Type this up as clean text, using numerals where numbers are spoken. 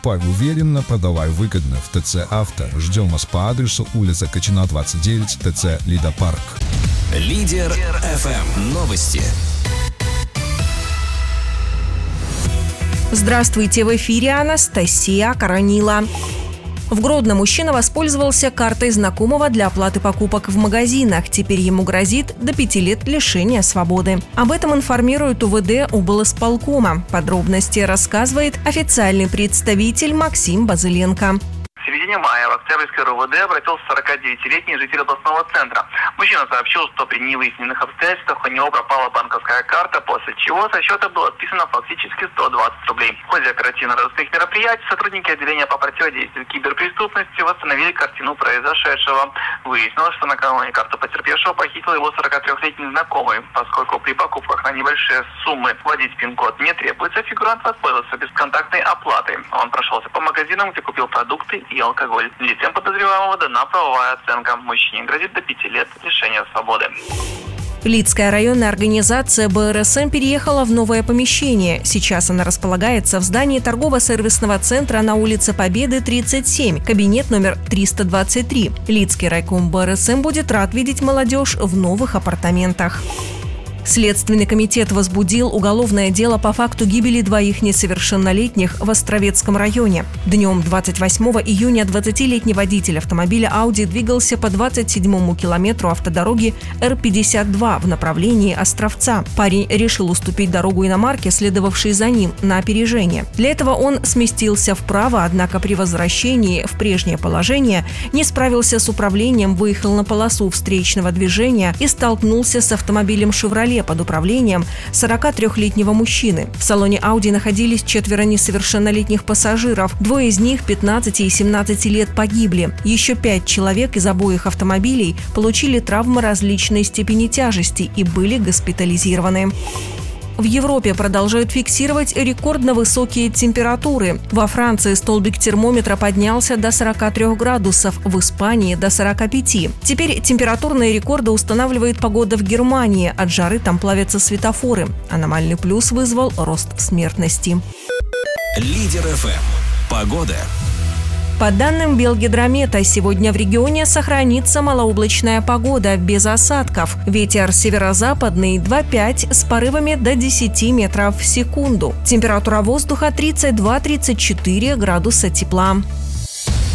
Покупай уверенно, продавай выгодно в ТЦ «Авто». Ждем вас по адресу улица Кочина, 29, ТЦ «Лидопарк». Лидер ФМ. Новости. Здравствуйте, в эфире Анастасия Коронила. В Гродно мужчина воспользовался картой знакомого для оплаты покупок в магазинах. Теперь ему грозит до 5 лет лишения свободы. Об этом информирует УВД облисполкома. Подробности рассказывает официальный представитель Максим Базыленко. В середине мая в Октябрьское РОВД обратился 49-летний житель областного центра. Мужчина сообщил, что при невыясненных обстоятельствах у него пропала банковская карта, после чего со счета было списано фактически 120 рублей. В ходе оперативно-розыскных мероприятий сотрудники отделения по противодействию киберпреступности восстановили картину произошедшего. Выяснилось, что накануне карту потерпевшего похитил его 43-летний знакомый. Поскольку при покупках на небольшие суммы вводить пин-код не требуется, фигурант воспользовался бесконтактной оплатой. Он прошелся по магазинам, где купил продукты и алкоголь. Лицам подозреваемого дана правовая оценка. Мужчине грозит до 5 лет лишения свободы. Лидская районная организация БРСМ переехала в новое помещение. Сейчас она располагается в здании торгово-сервисного центра на улице Победы, 37, кабинет номер 323. Лидский райком БРСМ будет рад видеть молодежь в новых апартаментах. Следственный комитет возбудил уголовное дело по факту гибели 2 несовершеннолетних в Островецком районе. Днем 28 июня 20-летний водитель автомобиля Audi двигался по 27-му километру автодороги Р-52 в направлении Островца. Парень решил уступить дорогу иномарке, следовавшей за ним, на опережение. Для этого он сместился вправо, однако при возвращении в прежнее положение не справился с управлением, выехал на полосу встречного движения и столкнулся с автомобилем «Шевроле» под управлением 43-летнего мужчины. В салоне Audi находились 4 несовершеннолетних пассажиров. 2 из них 15 и 17 лет погибли. Еще 5 человек из обоих автомобилей получили травмы различной степени тяжести и были госпитализированы. В Европе продолжают фиксировать рекордно высокие температуры. Во Франции столбик термометра поднялся до 43 градусов, в Испании – до 45. Теперь температурные рекорды устанавливает погода в Германии. От жары там плавятся светофоры. Аномальный плюс вызвал рост смертности. Лидер ФМ. Погода. По данным Белгидромета, сегодня в регионе сохранится малооблачная погода без осадков. Ветер северо-западный 2,5 с порывами до 10 метров в секунду. Температура воздуха 32-34 градуса тепла.